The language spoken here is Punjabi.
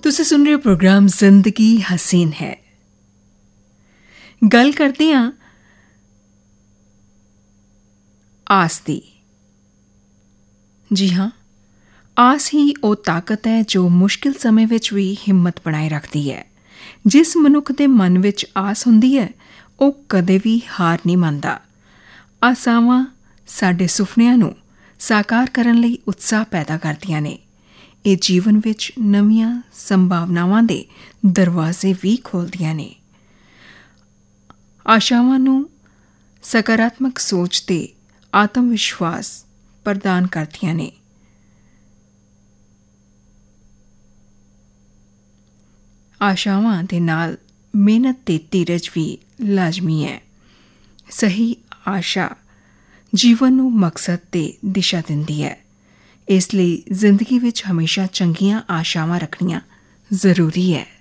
ਤੁਸੀਂ ਸੁਣ ਰਹੇ ਹੋ ਪ੍ਰੋਗਰਾਮ ਜ਼ਿੰਦਗੀ ਹਸੀਨ ਹੈ। ਗੱਲ ਕਰਦੇ ਹਾਂ ਆਸ ਦੀ। ਜੀ ਹਾਂ, ਆਸ ਹੀ ਉਹ ਤਾਕਤ ਹੈ ਜੋ ਮੁਸ਼ਕਿਲ ਸਮੇਂ ਵਿੱਚ ਵੀ ਹਿੰਮਤ ਬਣਾਏ ਰੱਖਦੀ ਹੈ। ਜਿਸ ਮਨੁੱਖ ਦੇ ਮਨ ਵਿੱਚ ਆਸ ਹੁੰਦੀ ਹੈ ਉਹ ਕਦੇ ਵੀ ਹਾਰ ਨਹੀਂ ਮੰਨਦਾ। ਆਸਾਵਾਂ ਸਾਡੇ ਸੁਪਨਿਆਂ ਨੂੰ ਸਾਕਾਰ ਕਰਨ ਲਈ ਉਤਸ਼ਾਹ ਪੈਦਾ ਕਰਦੀਆਂ ਨੇ। ਇਹ ਜੀਵਨ ਵਿੱਚ ਨਵੀਆਂ ਸੰਭਾਵਨਾਵਾਂ ਦੇ ਦਰਵਾਜ਼ੇ ਵੀ ਖੋਲ੍ਹਦੀਆਂ ਨੇ। ਆਸ਼ਾਵਾਂ ਨੂੰ ਸਕਾਰਾਤਮਕ ਸੋਚ ਤੇ ਆਤਮ ਵਿਸ਼ਵਾਸ ਪ੍ਰਦਾਨ ਕਰਦੀਆਂ ਨੇ। ਆਸ਼ਾਵਾਂ ਦੇ ਨਾਲ ਮਿਹਨਤ ਤੇ ਧੀਰਜ ਵੀ ਲਾਜ਼ਮੀ ਹੈ। ਸਹੀ ਆਸ਼ਾ ਜੀਵਨ ਨੂੰ ਮਕਸਦ ਤੇ ਦਿਸ਼ਾ ਦਿੰਦੀ ਹੈ। ਇਸ ਲਈ ਜ਼ਿੰਦਗੀ ਵਿੱਚ ਹਮੇਸ਼ਾ ਚੰਗੀਆਂ ਆਸ਼ਾਵਾਂ ਰੱਖਣੀਆਂ ਜ਼ਰੂਰੀ ਹੈ।